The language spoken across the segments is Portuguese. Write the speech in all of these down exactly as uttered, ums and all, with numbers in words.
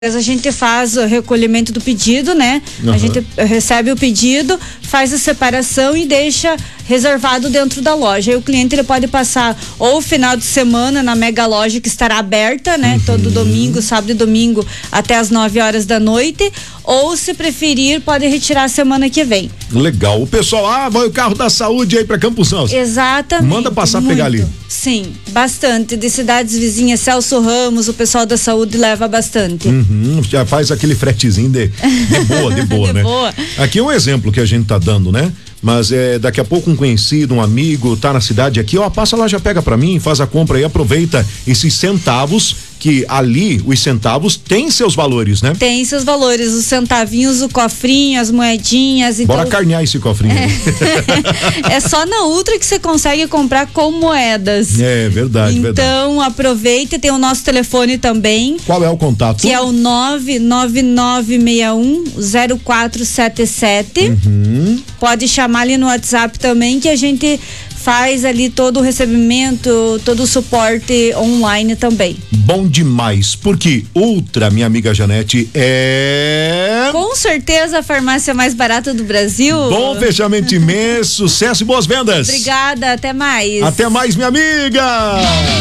A gente faz o recolhimento do pedido, né? Uhum. A gente recebe o pedido, faz a separação e deixa reservado dentro da loja. Aí o cliente ele pode passar ou o final de semana na mega loja que estará aberta, né? Uhum. Todo domingo, sábado e domingo até as nove horas da noite, ou se preferir pode retirar a semana que vem. Legal. O pessoal, ah, vai o carro da saúde aí pra Campos Altos. Exatamente. Manda passar muito. Pegar ali. Sim, bastante. De cidades vizinhas, Celso Ramos, o pessoal da saúde leva bastante. Uhum, já faz aquele fretezinho de, de boa, de boa, de né? Boa. Aqui é um exemplo que a gente tá dando, né? Mas é, daqui a pouco um conhecido, um amigo, tá na cidade aqui, ó, passa lá, já pega pra mim, faz a compra aí, aproveita esses centavos, que ali, os centavos têm seus valores, né? Tem seus valores, os centavinhos, o cofrinho, as moedinhas. Então... Bora carnear esse cofrinho. É. É só na Ultra que você consegue comprar com moedas. É, verdade, então, verdade. Então, aproveita, tem o nosso telefone também. Qual é o contato? Que é o nove nove nove seis um zero quatro sete sete. Uhum. Pode chamar ali no WhatsApp também, que a gente faz ali todo o recebimento, todo o suporte online também. Bom demais, porque Ultra, minha amiga Janete, é... Com certeza a farmácia mais barata do Brasil. Bom fechamento de mês, sucesso e boas vendas. Obrigada, até mais. Até mais, minha amiga.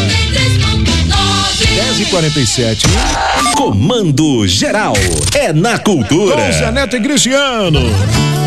dez e quarenta e sete. Comando Geral é na Cultura. Com Zé Neto e Cristiano.